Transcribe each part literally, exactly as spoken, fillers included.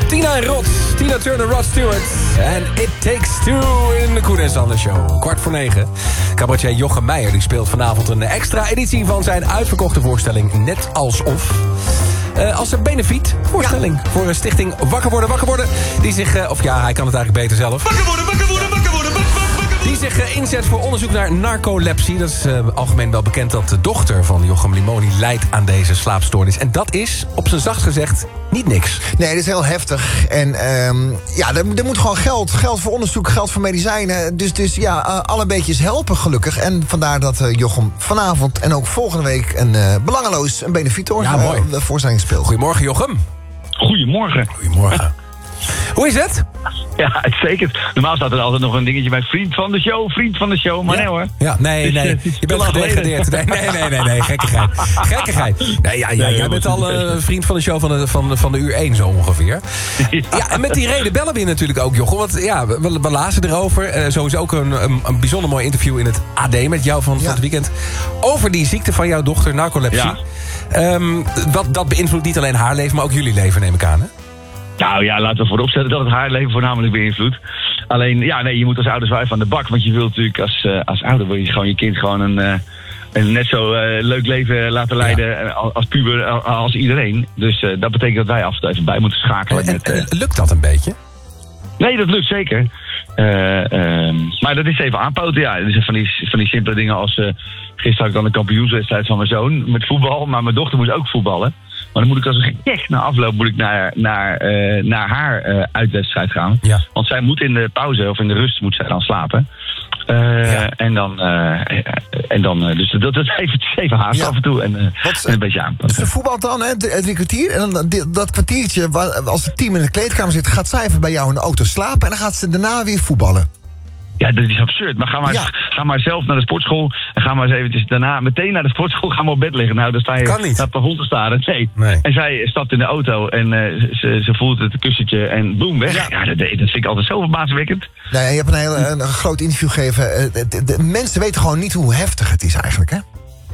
Tina en Rod. Tina Turner, Rod Stewart. En It Takes Two in de Koen en Sander Show. Kwart voor negen. Cabaretier Jochem Meijer die speelt vanavond een extra editie van zijn uitverkochte voorstelling Net Alsof. Uh, als een benefiet voorstelling ja. voor een stichting Wakker Worden, Wakker Worden. Die zich, uh, of ja, hij kan het eigenlijk beter zelf. Wakker worden, wakker worden, wakker worden, wakker worden. Die zich uh, inzet voor onderzoek naar narcolepsie. Dat is uh, algemeen wel bekend dat de dochter van Jochem Limoni lijdt aan deze slaapstoornis. En dat is, op zijn zacht gezegd, niet niks. Nee, dat is heel heftig. En um, ja, er, er moet gewoon geld. Geld voor onderzoek, geld voor medicijnen. Dus, dus ja, uh, alle beetjes helpen gelukkig. En vandaar dat uh, Jochem vanavond en ook volgende week een uh, belangeloos een benefiet ja, mooi. uh, voorstelling speelt. Goedemorgen, Jochem. Goedemorgen. Goedemorgen. Hoe is het? Ja, uitstekend. Normaal staat er altijd nog een dingetje bij vriend van de show, vriend van de show. Maar ja. nee hoor. Ja, nee, nee. Je bent gedegradeerd. Nee, nee, nee, nee, nee. Gekkigheid. Gekkigheid. Nee, ja, ja, jij bent al uh, vriend van de show van de, van, van de uur één zo ongeveer. Ja. ja, en met die reden bellen we je natuurlijk ook, Jochem. Want ja, we, we lazen erover. Uh, sowieso ook een, een, een bijzonder mooi interview in het A D met jou van, ja. van het weekend. Over die ziekte van jouw dochter, narcolepsie. Ja. Um, wat, dat beïnvloedt niet alleen haar leven, maar ook jullie leven, neem ik aan, hè? Nou ja, laten we vooropstellen dat het haar leven voornamelijk beïnvloedt. Alleen, ja, nee, je moet als ouders wel even aan de bak. Want je wilt natuurlijk als, uh, als ouder wil je gewoon je kind gewoon een, uh, een net zo uh, leuk leven laten leiden ja. als puber als iedereen. Dus uh, dat betekent dat wij af en toe even bij moeten schakelen. En, met, uh... lukt dat een beetje? Nee, dat lukt zeker. Uh, uh, maar dat is even aanpoten, ja. Dus van die, van die simpele dingen als... Uh, gisteren had ik dan de kampioenswedstrijd van mijn zoon met voetbal. Maar mijn dochter moest ook voetballen. Maar dan moet ik als een gek na afloop moet ik naar, naar, uh, naar haar uh, uitwedstrijd gaan. Ja. Want zij moet in de pauze of in de rust moet zij dan slapen. Uh, ja. En dan, uh, en dan uh, dus dat is even, even haast ja. af en toe en, uh, Wat, en een beetje aan. Dus de voetbal dan, hè, drie kwartier. En dan dat kwartiertje, als het team in de kleedkamer zit, gaat zij even bij jou in de auto slapen. En dan gaat ze daarna weer voetballen. Ja, dat is absurd. Maar ga maar, ja. ga maar zelf naar de sportschool. En ga maar eens eventjes daarna meteen naar de sportschool. Ga maar op bed liggen. Nou, dan sta je naar het plafond te staren. Nee. nee. En zij stapt in de auto en uh, ze, ze voelt het kussentje en boem, weg. Ja, ja dat, dat vind ik altijd zo verbazingwekkend. Nee, je hebt een heel een, een groot interview gegeven. De, de, de mensen weten gewoon niet hoe heftig het is eigenlijk, hè?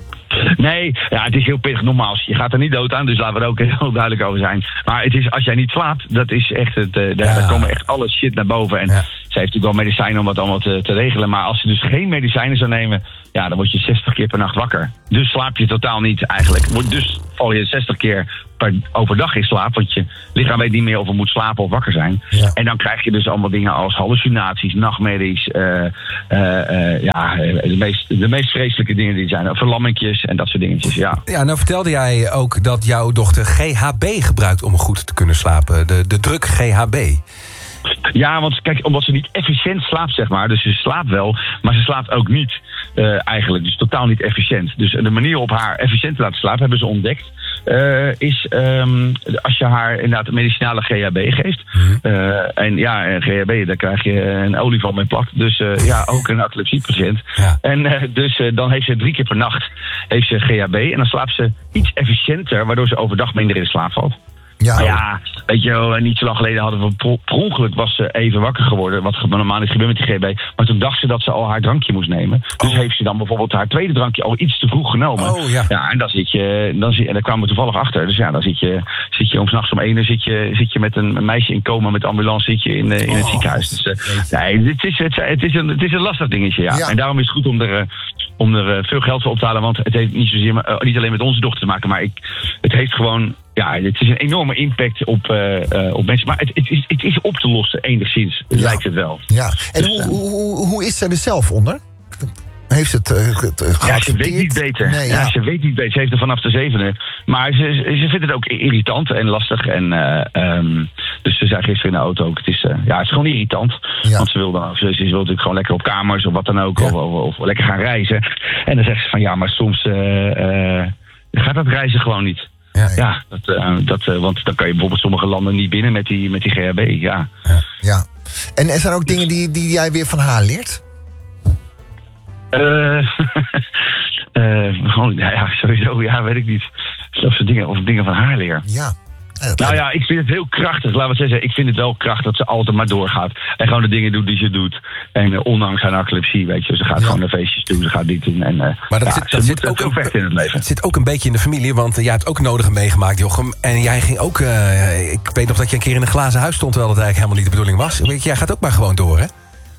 Nee, ja, het is heel pittig. Nogmaals, je gaat er niet dood aan, dus laten we er ook heel duidelijk over zijn. Maar het is, als jij niet slaapt, dat is echt het, uh, daar ja. komen echt alle shit naar boven. En ja. zij heeft natuurlijk wel medicijnen om dat allemaal te, te regelen. Maar als ze dus geen medicijnen zou nemen, ja, dan word je zestig keer per nacht wakker. Dus slaap je totaal niet eigenlijk. Dus val je zestig keer per overdag in slaap, want je lichaam weet niet meer of het moet slapen of wakker zijn. Ja. En dan krijg je dus allemaal dingen als hallucinaties, nachtmerries, uh, uh, uh, ja, de meest, de meest vreselijke dingen die zijn, verlammingjes en dat soort dingetjes, ja. Ja, nou vertelde jij ook dat jouw dochter G H B gebruikt om goed te kunnen slapen, de, de druk G H B. Ja, want kijk, omdat ze niet efficiënt slaapt, zeg maar. Dus ze slaapt wel, maar ze slaapt ook niet uh, eigenlijk. Dus totaal niet efficiënt. Dus de manier op haar efficiënt te laten slapen, hebben ze ontdekt, uh, is um, als je haar inderdaad medicinale G H B geeft. Mm-hmm. Uh, en ja, G H B, daar krijg je een olieval mee plakt. Dus uh, ja, ook een narcolepsiepatiënt. Ja. En uh, dus uh, dan heeft ze drie keer per nacht heeft ze G H B. En dan slaapt ze iets efficiënter, waardoor ze overdag minder in slaap valt. Ja, maar ja, weet je wel, niet zo lang geleden hadden we per ongeluk was ze even wakker geworden. Wat normaal niet gebeurt met die G H B. Maar toen dacht ze dat ze al haar drankje moest nemen. Dus oh. heeft ze dan bijvoorbeeld haar tweede drankje al iets te vroeg genomen. Oh, ja. ja, en dan zit je, dan zit, en daar kwamen we toevallig achter. Dus ja, dan zit je, zit je om 's nachts om één uur zit je, zit je met een meisje in coma met de ambulance zit je in, in oh. het ziekenhuis. Dus uh, nee, het is, het, het, is een, het is een lastig dingetje, ja. ja. En daarom is het goed om er, uh, om er uh, veel geld voor op te halen. Want het heeft niet zozeer, uh, niet alleen met onze dochter te maken, maar ik, het heeft gewoon. Ja, het is een enorme impact op, uh, uh, op mensen. Maar het, het, is, het is op te lossen, enigszins, ja. lijkt het wel. Ja, en dus, hoe, hoe, hoe is zij er zelf onder? Heeft het uh, geaccepteerd? Ja, ze weet niet beter. Nee, ja. Ja, ze weet niet beter. Ze heeft er vanaf de zevende. Maar ze, ze vindt het ook irritant en lastig. En, uh, um, dus ze zei gisteren in de auto ook, het is, uh, ja, het is gewoon irritant. Ja. Want ze wil, dan, ze, ze wil natuurlijk gewoon lekker op kamers of wat dan ook. Ja. Of, of, of lekker gaan reizen. En dan zegt ze van, ja, maar soms uh, uh, gaat dat reizen gewoon niet. Ja, ja. ja dat, uh, dat, uh, want dan kan je bijvoorbeeld sommige landen niet binnen met die, met die G H B. Ja. Ja. ja. En er zijn ook dingen die, die jij weer van haar leert? Uh, uh, gewoon, ja, ja, sowieso, ja, weet ik niet. Of, ze dingen, of dingen van haar leer. Ja. Nou ja, ik vind het heel krachtig. Laten we zeggen, ik vind het wel krachtig dat ze altijd maar doorgaat. En gewoon de dingen doet die ze doet. En uh, ondanks haar narcolepsie, weet je. Ze gaat ja. gewoon naar feestjes toe, ze gaat dit doen. En, uh, maar dat ja, zit, ze dat moet zit ook zo vechten in het leven. Het zit ook een beetje in de familie, want uh, jij hebt ook nodige meegemaakt, Jochem. En jij ging ook, uh, ik weet nog dat je een keer in een glazen huis stond, terwijl dat eigenlijk helemaal niet de bedoeling was. Weet je, jij gaat ook maar gewoon door, hè?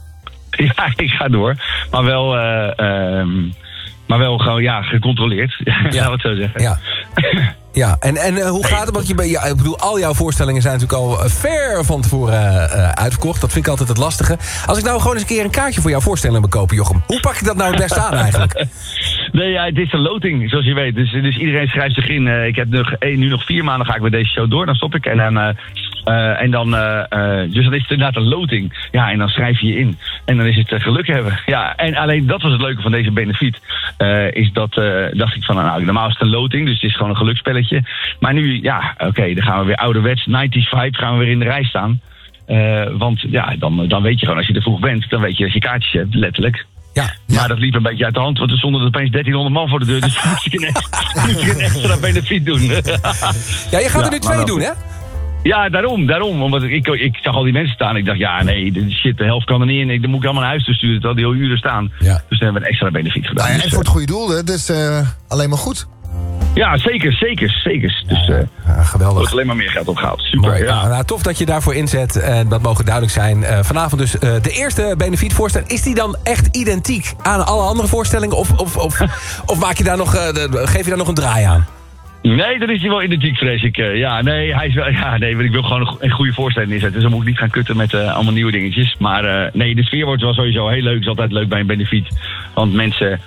Ja, ik ga door. Maar wel... Uh, um, Maar wel gewoon, ja, gecontroleerd. Ja, laten we het zo zeggen. Ja, ja. en, en uh, hoe gaat het? Want je, ja, ik bedoel, al jouw voorstellingen zijn natuurlijk al ver van tevoren uh, uitverkocht. Dat vind ik altijd het lastige. Als ik nou gewoon eens een keer een kaartje voor jouw voorstelling wil kopen, Jochem. Hoe pak je dat nou het best aan eigenlijk? Nee, ja, het is een loting, zoals je weet. Dus, dus iedereen schrijft zich in. Uh, ik heb nog, eh, nu nog vier maanden ga ik met deze show door. Dan stop ik. En dan... Uh, Uh, en dan, uh, uh, dus dan is het inderdaad een loting. Ja, en dan schrijf je je in. En dan is het uh, geluk hebben. Ja, en alleen dat was het leuke van deze benefiet. Uh, is dat, uh, dacht ik van, nou, normaal is het een loting, dus het is gewoon een gelukspelletje. Maar nu, ja, oké, okay, dan gaan we weer ouderwets, nineties vibe, gaan we weer in de rij staan. Uh, want ja, dan, dan weet je gewoon, als je er vroeg bent, dan weet je dat je kaartjes hebt, letterlijk. Ja, ja. Maar dat liep een beetje uit de hand, want er stonden er opeens dertienhonderd man voor de deur. Dus moest ik een extra, moest ik een extra benefiet doen. Ja, je gaat ja, er nu twee doen, hè? Ja, daarom, daarom. Want ik, ik zag al die mensen staan. Ik dacht, ja, nee, de shit, de helft kan er niet in. Ik, dan moet ik allemaal naar huis te sturen, terwijl die al uren staan. Ja. Dus dan hebben we een extra benefiet gedaan. Nou ja, dus, en voor het goede doel, hè? Dus uh, alleen maar goed. Ja, zeker, zeker, zeker. Dus uh, ja, geweldig. Er wordt alleen maar meer geld opgehaald. Super, Mooi. ja. Ja, nou, tof dat je daarvoor inzet. En dat mogen duidelijk zijn. Uh, vanavond dus uh, de eerste benefietvoorstelling. Is die dan echt identiek aan alle andere voorstellingen? Of, of, of, of maak je daar nog, uh, de, geef je daar nog een draai aan? Nee, dan is hij wel identiek, vrees ik. Uh, ja, nee, hij is wel, ja, nee, ik wil gewoon een, een goede voorstelling neerzetten. Dus dan moet ik niet gaan kutten met uh, allemaal nieuwe dingetjes. Maar uh, nee, de sfeer wordt wel sowieso heel leuk. Is altijd leuk bij een benefiet. Want mensen...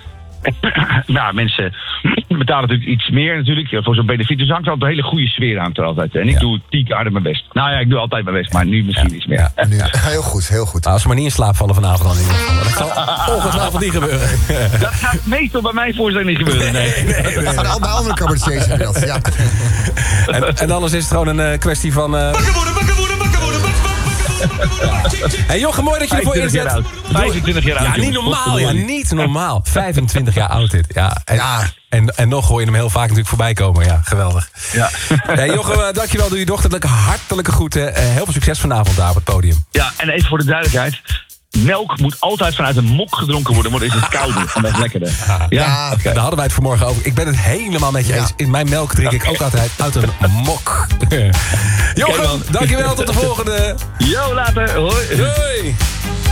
nou, mensen betalen natuurlijk iets meer natuurlijk voor zo'n benefiet. Dus er hangt altijd een hele goede sfeer aan er altijd. En ik ja. doe tien keer harder mijn best. Nou ja, ik doe altijd mijn best, maar nu misschien ja. iets meer. Ja, nu, heel goed, heel goed. Nou, als we maar niet in slaap vallen vanavond dan in ieder geval. Dat zal ongetwijfeld niet gebeuren. Dat gaat meestal bij mijn voorstelling niet gebeuren. Nee, nee, nee, nee. Dat gaat al bij andere cabaretiers inmiddels, ja. En, en anders is het gewoon een uh, kwestie van... Uh... Bakken worden, bakken worden, bakken worden, bakken worden. Hey Jochem, mooi dat je ervoor inzet. vijfentwintig jaar oud. Ja, niet normaal. Ja, niet normaal. vijfentwintig jaar oud dit. Ja, en, ja. en, en nog hoor je hem heel vaak natuurlijk voorbij komen. Ja, geweldig. Ja. Hey, Jochem, dankjewel. Doe je dochter hartelijke groeten. Uh, heel veel succes vanavond daar op het podium. Ja, en even voor de duidelijkheid. Melk moet altijd vanuit een mok gedronken worden, want dan is het kouder en dat is lekkerder. Ja, ja. Okay. Daar hadden wij het vanmorgen over. Ik ben het helemaal met je eens. In mijn melk drink ik ook altijd uit een mok. Jochem, dankjewel. Tot de volgende. Jo, later. Hoi. Doei.